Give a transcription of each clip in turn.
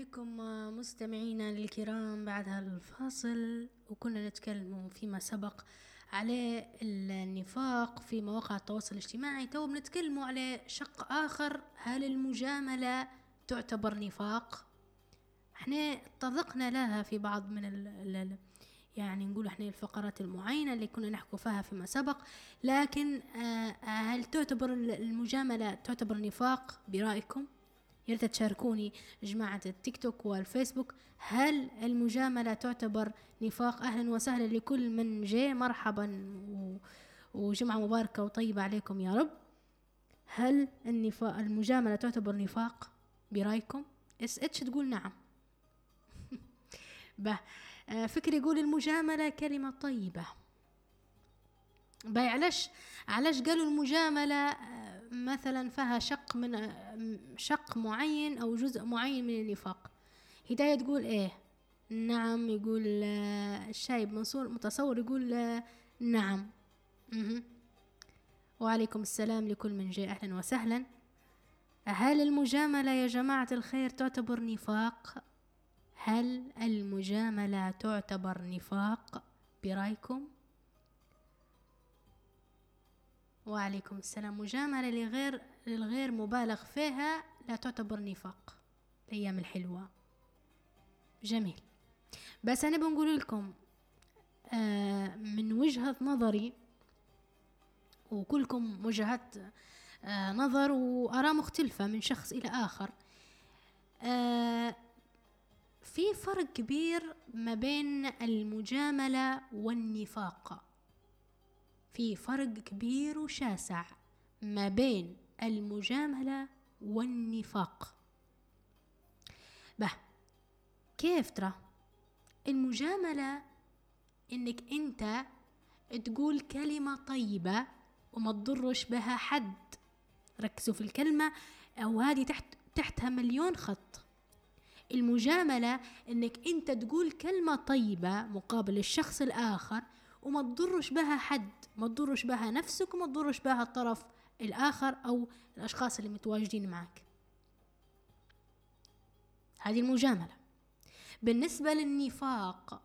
بكم مستمعينا الكرام بعد هالفاصل. وكنا نتكلم فيما سبق على النفاق في مواقع التواصل الاجتماعي. تو بنتكلم على شق آخر، هل المجاملة تعتبر نفاق؟ احنا اتطرقنا لها في بعض من يعني نقول احنا الفقرات المعينة اللي كنا نحكوا فيها فيما سبق، لكن هل تعتبر المجاملة تعتبر نفاق برأيكم؟ يا ريت تشاركوني جماعة التيك توك والفيسبوك. هل المجاملة تعتبر نفاق؟ أهلا وسهلا لكل من جاء، مرحبا وجمعة مباركة وطيبة عليكم يا رب. هل المجاملة تعتبر نفاق برأيكم؟ اتش تقول نعم. فكر يقول المجاملة كلمة طيبة. علاش قالوا المجاملة مثلا فيها شق معين او جزء معين من النفاق؟ هداية تقول ايه نعم، يقول الشايب منصور متصور يقول نعم. وعليكم السلام لكل من جاء، اهلا وسهلا. هل المجاملة يا جماعة الخير تعتبر نفاق؟ هل المجاملة تعتبر نفاق برأيكم؟ وعليكم السلام. مجاملة للغير مبالغ فيها لا تعتبر نفاق. الأيام الحلوة جميل. بس أنا بنقول لكم من وجهة نظري، وكلكم وجهات نظر وآراء مختلفة من شخص إلى آخر. في فرق كبير ما بين المجاملة والنفاق. في فرق كبير وشاسع ما بين المجاملة والنفاق. كيف ترى المجاملة؟ انك انت تقول كلمة طيبة وما تضرش بها حد. ركزوا في الكلمة، او هذه تحتها مليون خط. المجاملة انك انت تقول كلمة طيبة مقابل الشخص الاخر وما تضرش بها حد، ما تضرش بها نفسك وما تضرش بها الطرف الآخر أو الأشخاص اللي متواجدين معك. هذه المجاملة. بالنسبة للنفاق،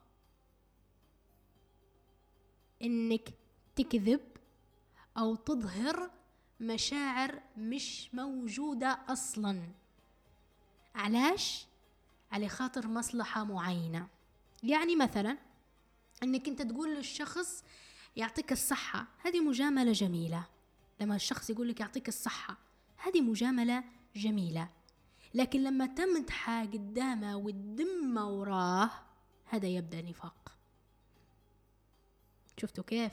إنك تكذب أو تظهر مشاعر مش موجودة أصلا. علاش؟ على خاطر مصلحة معينة. يعني مثلا إنك أنت تقول للشخص يعطيك الصحة، هذه مجاملة جميلة. لما الشخص يقول لك يعطيك الصحة هذه مجاملة جميلة. لكن لما تمدحه قدامه وتدم وراه هذا يبدأ نفاق. شفتوا كيف؟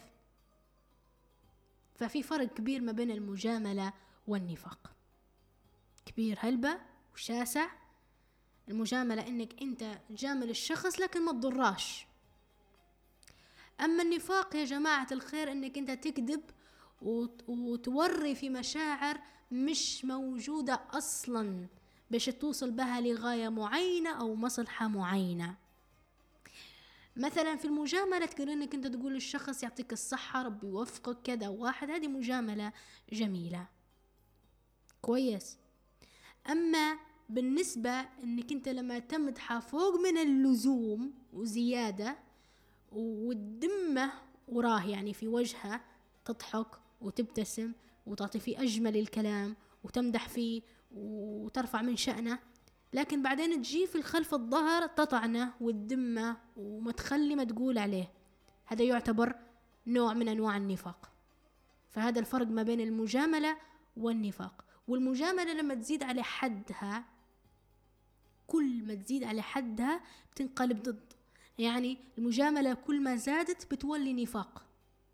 ففي فرق كبير ما بين المجاملة والنفاق، كبير هلبة وشاسع. المجاملة انك انت تجامل الشخص لكن ما تضراش. اما النفاق يا جماعة الخير انك انت تكذب وتوري في مشاعر مش موجودة اصلا باش توصل بها لغاية معينة او مصلحة معينة. مثلا في المجاملة تقول انك انت تقول للشخص يعطيك الصحة، ربي يوفقك، كذا واحد، هذه مجاملة جميلة كويس. اما بالنسبة انك انت لما تمدحه فوق من اللزوم وزيادة وتدمه وراه، يعني في وجهه تضحك وتبتسم وتعطي فيه أجمل الكلام وتمدح فيه وترفع من شأنه، لكن بعدين تجي في الخلف الظهر تطعنه وتدمه وما تخلي ما تقول عليه، هذا يعتبر نوع من أنواع النفاق. فهذا الفرق ما بين المجاملة والنفاق. والمجاملة لما تزيد على حدها، كل ما تزيد على حدها بتنقلب ضد. يعني المجاملة كل ما زادت بتولي نفاق.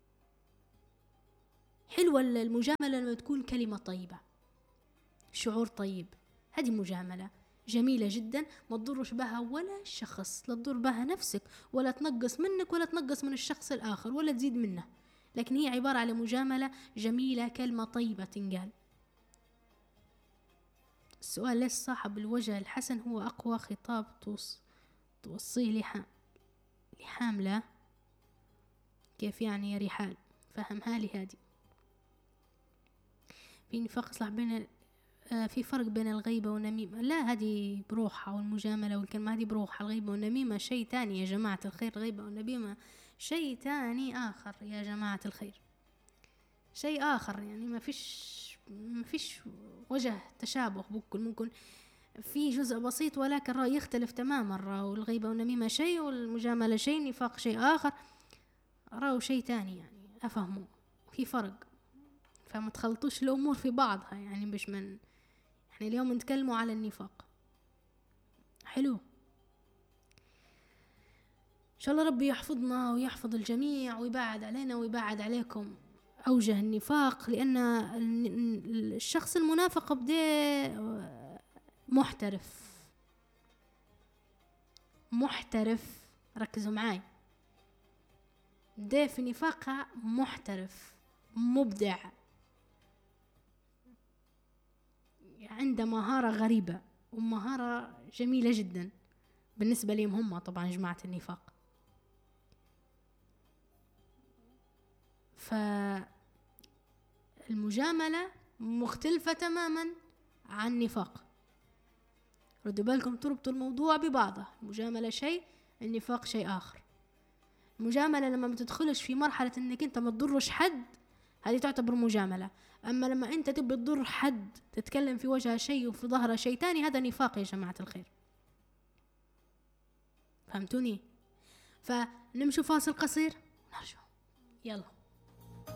حلوة المجاملة لما تكون كلمة طيبة، شعور طيب، هذه مجاملة جميلة جدا، ما تضرش بها ولا الشخص، لا تضر بها نفسك ولا تنقص منك ولا تنقص من الشخص الآخر ولا تزيد منه، لكن هي عبارة على مجاملة جميلة، كلمة طيبة تنقال. السؤال: ليش صاحب الوجه الحسن هو أقوى خطاب توصيه لحاملة؟ كيف يعني يا رحال؟ فهمها لي هذه. في نفاق إصلاح بين في فرق بين الغيبة والنميمة. لا، هذه بروحها، والمجاملة والكلمة هذه بروحها. الغيبة والنميمة شيء تاني يا جماعة الخير. الغيبة والنميمة شيء تاني آخر يا جماعة الخير، شيء آخر. يعني ما فيش وجه تشابه. ممكن في جزء بسيط، ولكن رأي يختلف تماما. والغيبة والنميمة شيء، والمجاملة شيء، النفاق شيء آخر، رأوا شيء تاني. يعني أفهموا في فرق، فما تخلطوش الأمور في بعضها. يعني مش من يعني اليوم نتكلموا على النفاق. حلو، إن شاء الله ربي يحفظنا ويحفظ الجميع ويبعد علينا ويبعد عليكم أوجه النفاق. لأن الشخص المنافق بدأ محترف، ركزوا معاي، بدأ في نفاقها محترف مبدع، عنده مهارة غريبة ومهارة جميلة جدا بالنسبة لهم هم طبعا جماعة النفاق. فالمجاملة مختلفة تماما عن النفاق. ردوا بالكم، تربطوا الموضوع ببعضه. المجاملة شيء، النفاق شيء آخر. المجاملة لما بتدخلش في مرحلة انك انت ما تضرش حد، هذه تعتبر مجاملة. اما لما انت تبي تضر حد، تتكلم في وجهه شيء وفي ظهره شيء تاني، هذا نفاق يا جماعة الخير. فهمتوني؟ فنمشوا فاصل قصير ونرجع. يلا.